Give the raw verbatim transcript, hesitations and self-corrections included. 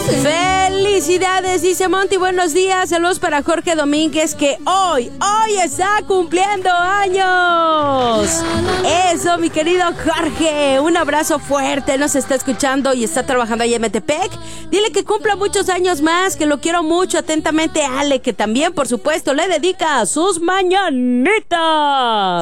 Felicidades, dice Monty, buenos días, saludos para Jorge Domínguez, que hoy, hoy está cumpliendo años. Eso, mi querido Jorge, un abrazo fuerte, nos está escuchando y está trabajando ahí en Metepec. Dile que cumpla muchos años más, que lo quiero mucho. Atentamente, Ale, que también, por supuesto, le dedica sus mañanitas.